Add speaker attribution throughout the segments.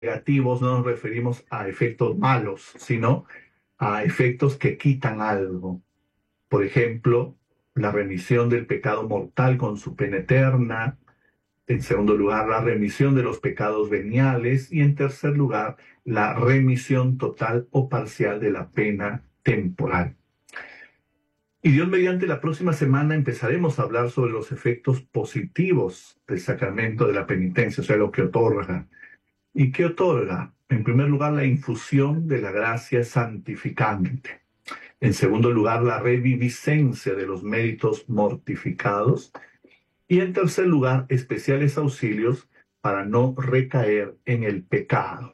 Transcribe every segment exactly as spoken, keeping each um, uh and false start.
Speaker 1: negativos no nos referimos a efectos malos, sino a efectos que quitan algo. Por ejemplo, la remisión del pecado mortal con su pena eterna. En segundo lugar, la remisión de los pecados veniales. Y en tercer lugar, la remisión total o parcial de la pena temporal. Y Dios mediante, la próxima semana empezaremos a hablar sobre los efectos positivos del sacramento de la penitencia, o sea, lo que otorga. ¿Y qué otorga? En primer lugar, la infusión de la gracia santificante. En segundo lugar, la reviviscencia de los méritos mortificados. Y en tercer lugar, especiales auxilios para no recaer en el pecado.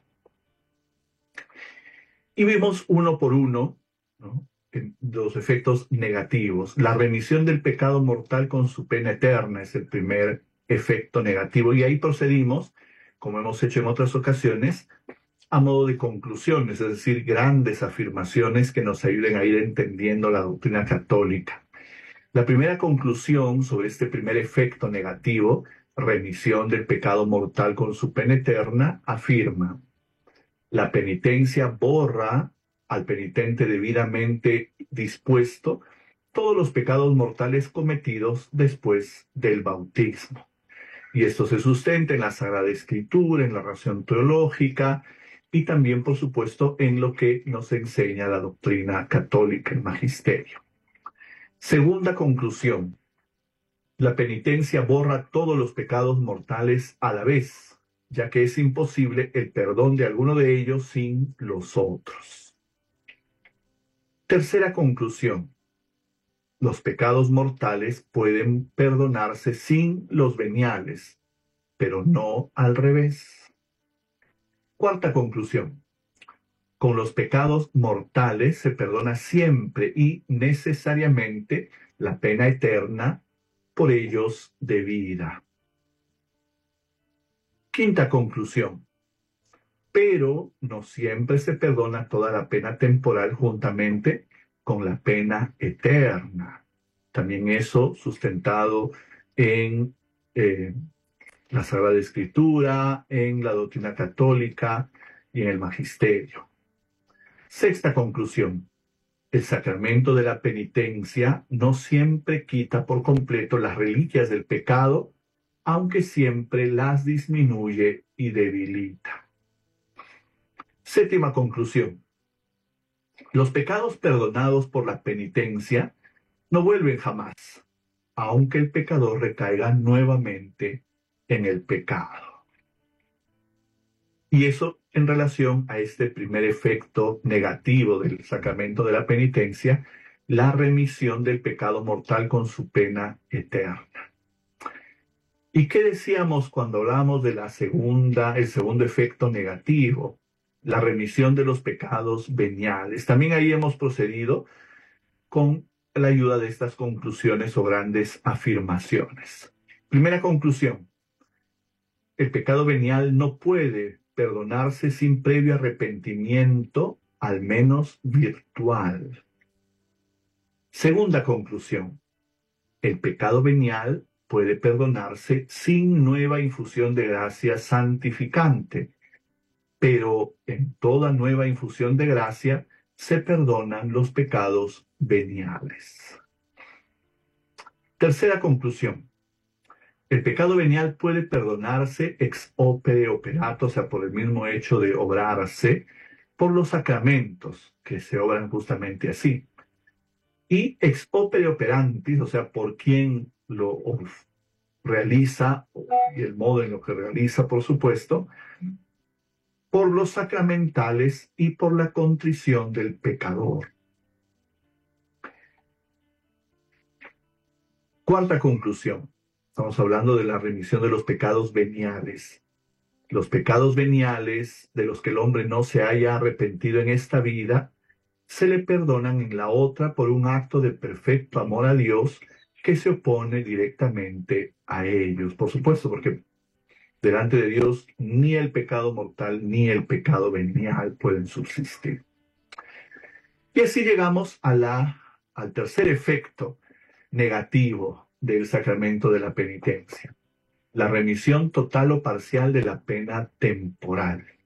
Speaker 1: Y vimos uno por uno, ¿no?, los efectos negativos. La remisión del pecado mortal con su pena eterna es el primer efecto negativo. Y ahí procedimos, como hemos hecho en otras ocasiones, a modo de conclusiones, es decir, grandes afirmaciones que nos ayuden a ir entendiendo la doctrina católica. La primera conclusión sobre este primer efecto negativo, remisión del pecado mortal con su pena eterna, afirma: la penitencia borra al penitente debidamente dispuesto todos los pecados mortales cometidos después del bautismo. Y esto se sustenta en la Sagrada Escritura, en la razón teológica y también, por supuesto, en lo que nos enseña la doctrina católica, el magisterio. Segunda conclusión: la penitencia borra todos los pecados mortales a la vez, ya que es imposible el perdón de alguno de ellos sin los otros. Tercera conclusión: los pecados mortales pueden perdonarse sin los veniales, pero no al revés. Cuarta conclusión: con los pecados mortales se perdona siempre y necesariamente la pena eterna por ellos debida. Quinta conclusión: pero no siempre se perdona toda la pena temporal juntamente con la pena eterna. También eso sustentado en eh, la Sagrada Escritura, en la doctrina católica y en el magisterio. Sexta conclusión: el sacramento de la penitencia no siempre quita por completo las reliquias del pecado, aunque siempre las disminuye y debilita. Séptima conclusión: los pecados perdonados por la penitencia no vuelven jamás, aunque el pecador recaiga nuevamente en el pecado. Y eso en relación a este primer efecto negativo del sacramento de la penitencia, la remisión del pecado mortal con su pena eterna. ¿Y qué decíamos cuando hablamos de la segunda, el segundo efecto negativo? La remisión de los pecados veniales. También ahí hemos procedido con la ayuda de estas conclusiones o grandes afirmaciones. Primera conclusión: el pecado venial no puede perdonarse sin previo arrepentimiento, al menos virtual. Segunda conclusión: el pecado venial puede perdonarse sin nueva infusión de gracia santificante, pero en toda nueva infusión de gracia se perdonan los pecados veniales. Tercera conclusión: el pecado venial puede perdonarse ex opere operato, o sea, por el mismo hecho de obrarse, por los sacramentos, que se obran justamente así. Y ex opere operantis, o sea, por quien lo realiza y el modo en lo que realiza, por supuesto, por los sacramentales y por la contrición del pecador. Cuarta conclusión: estamos hablando de la remisión de los pecados veniales. Los pecados veniales de los que el hombre no se haya arrepentido en esta vida, se le perdonan en la otra por un acto de perfecto amor a Dios que se opone directamente a ellos. Por supuesto, porque delante de Dios ni el pecado mortal ni el pecado venial pueden subsistir. Y así llegamos a la, al tercer efecto negativo del sacramento de la penitencia: la remisión total o parcial de la pena temporal.